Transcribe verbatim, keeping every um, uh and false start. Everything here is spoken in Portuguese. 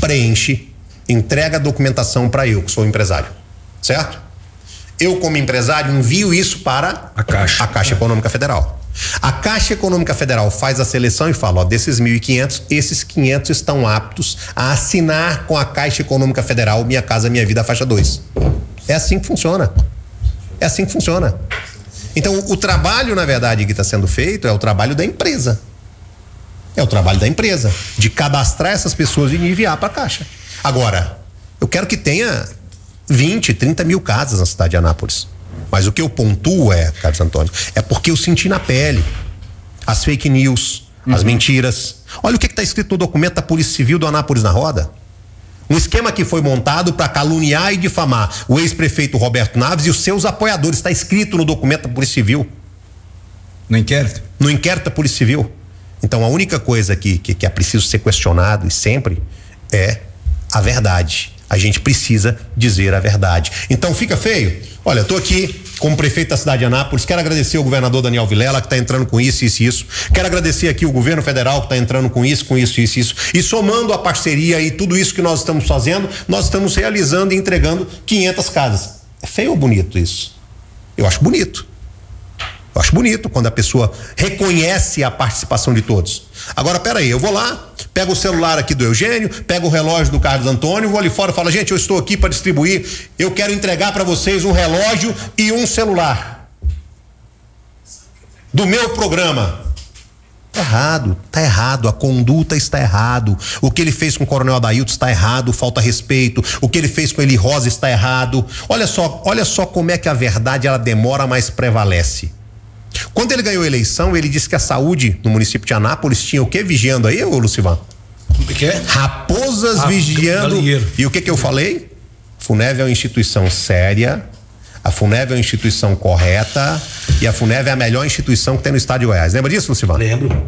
preenche, entrega a documentação para eu, que sou empresário, certo? Eu, como empresário, envio isso para a Caixa, a Caixa Econômica Federal. A Caixa Econômica Federal faz a seleção e fala, ó, desses mil e quinhentos, esses quinhentos estão aptos a assinar com a Caixa Econômica Federal Minha Casa Minha Vida faixa dois. É assim que funciona. É assim que funciona. Então, o trabalho, na verdade, que está sendo feito é o trabalho da empresa. É o trabalho da empresa, de cadastrar essas pessoas e enviar para a Caixa. Agora, eu quero que tenha vinte, trinta mil casas na cidade de Anápolis. Mas o que eu pontuo é, Carlos Antônio, é porque eu senti na pele as fake news, uhum. as mentiras. Olha o que está escrito no documento da Polícia Civil do Anápolis na Roda. Um esquema que foi montado para caluniar e difamar o ex-prefeito Roberto Naves e os seus apoiadores. Está escrito no documento da Polícia Civil. No inquérito? No inquérito da Polícia Civil. Então a única coisa que, que, que é preciso ser questionado e sempre é a verdade. A gente precisa dizer a verdade. Então fica feio? Olha, eu tô aqui como prefeito da cidade de Anápolis, quero agradecer ao governador Daniel Vilela, que está entrando com isso, isso e isso. Quero agradecer aqui o governo federal, que está entrando com isso, com isso, isso e isso. E somando a parceria e tudo isso que nós estamos fazendo, nós estamos realizando e entregando quinhentas casas. É feio ou bonito isso? Eu acho bonito. Eu acho bonito quando a pessoa reconhece a participação de todos. Agora, peraí, eu vou lá, pego o celular aqui do Eugênio, pego o relógio do Carlos Antônio, vou ali fora e falo, gente, eu estou aqui para distribuir, eu quero entregar para vocês um relógio e um celular do meu programa. Tá errado, tá errado, a conduta está errado. O que ele fez com o Coronel Adailton está errado, falta respeito. O que ele fez com Eli Rosa está errado. Olha só, olha só como é que a verdade ela demora, mas prevalece. Quando ele ganhou a eleição, ele disse que a saúde no município de Anápolis tinha o que vigiando aí, ô Lucivan? O que é? Raposas ah, vigiando. Galinheiro. E o que que eu falei? FUNEV é uma instituição séria, a FUNEV é uma instituição correta e a FUNEV é a melhor instituição que tem no estado de Goiás. Lembra disso, Lucivan? Lembro.